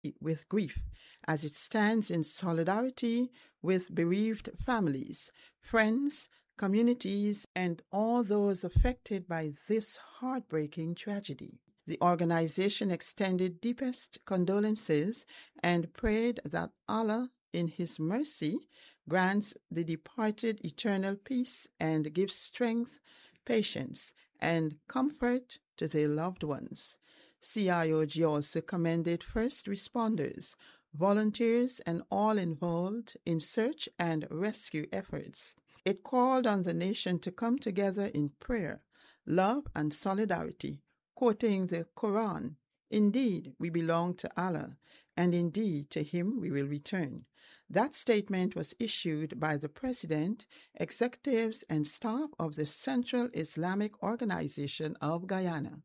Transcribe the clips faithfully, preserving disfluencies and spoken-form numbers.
with grief as it stands in solidarity with bereaved families, friends, communities, and all those affected by this heartbreaking tragedy. The organization extended deepest condolences and prayed that Allah, in His mercy, grants the departed eternal peace and gives strength, patience, and comfort to their loved ones. C I O G also commended first responders, volunteers, and all involved in search and rescue efforts. It called on the nation to come together in prayer, love, and solidarity, quoting the Quran, "Indeed, we belong to Allah, and indeed to Him we will return." That statement was issued by the President, executives, and staff of the Central Islamic Organization of Guyana.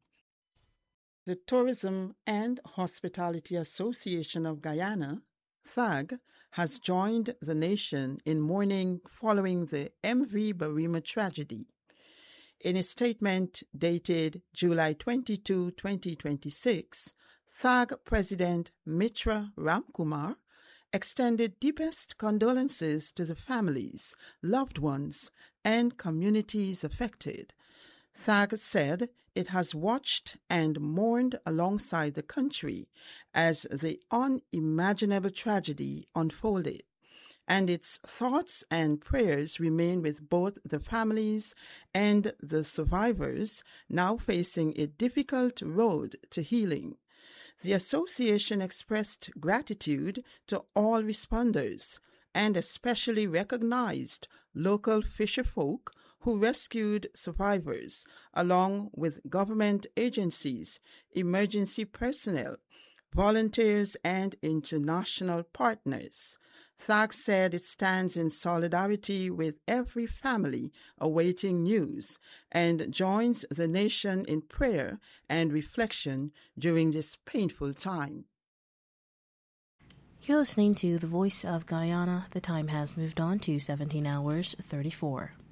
The Tourism and Hospitality Association of Guyana, T H A G, has joined the nation in mourning following the M V Barima tragedy. In a statement dated July twenty-second, twenty twenty-six, T H A G President Mitra Ramkumar extended deepest condolences to the families, loved ones, and communities affected. T H A G said it has watched and mourned alongside the country as the unimaginable tragedy unfolded, and its thoughts and prayers remain with both the families and the survivors now facing a difficult road to healing. The association expressed gratitude to all responders and especially recognized local fisherfolk who rescued survivors, along with government agencies, emergency personnel, volunteers, and international partners. T H A G said it stands in solidarity with every family awaiting news and joins the nation in prayer and reflection during this painful time. You're listening to The Voice of Guyana. The time has moved on to seventeen hours thirty-four.